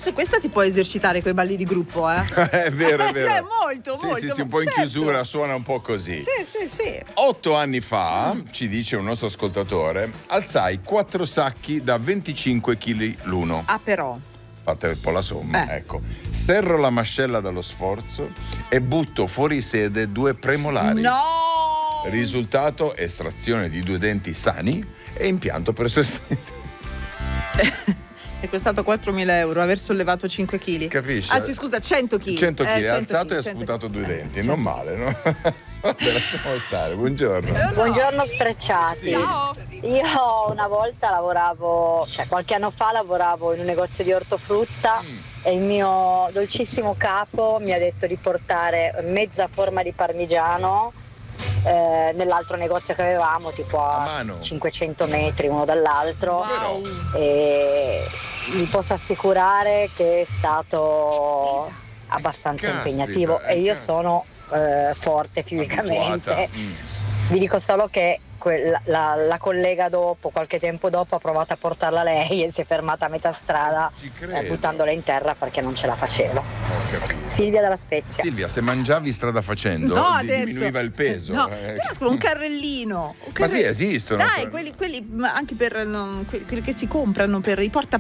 Adesso questa ti può esercitare coi balli di gruppo, eh? È vero, è vero. Cioè, molto, sì, molto. Sì, un po' in certo. chiusura, suona un po' così. Sì. 8 anni fa, ci dice un nostro ascoltatore, alzai 4 sacchi da 25 kg l'uno. Ah, però. Fate un po' la somma, ecco. Serro la mascella dallo sforzo e butto fuori sede 2 premolari. No! Risultato: estrazione di 2 denti sani e impianto per sostituire. È costato 4.000 euro aver sollevato 5 kg. Capisci? Anzi, scusa, 100 kg. 100 kg, ha 100 alzato e ha 100 sputato 2 denti. 100. Non male, no? Vabbè, lasciamo stare. Buongiorno. Buongiorno Sfrecciati. Sì. Ciao. Io una volta qualche anno fa lavoravo in un negozio di ortofrutta e il mio dolcissimo capo mi ha detto di portare mezza forma di parmigiano nell'altro negozio che avevamo, tipo A a mano. 500 metri uno dall'altro. Wow. E vi posso assicurare che è stato abbastanza Caspita, impegnativo e io sono forte fisicamente. Abituata. Vi dico solo che la collega qualche tempo dopo ha provato a portarla lei e si è fermata a metà strada Ci credo. buttandola in terra perché non ce la facevo. Ho capito. Silvia dalla Spezia. Silvia, se mangiavi strada facendo, No, adesso. diminuiva il peso. No, però scusa, un carrellino. Ma sì, esistono. Dai, quelli ma anche per quelli che si comprano per i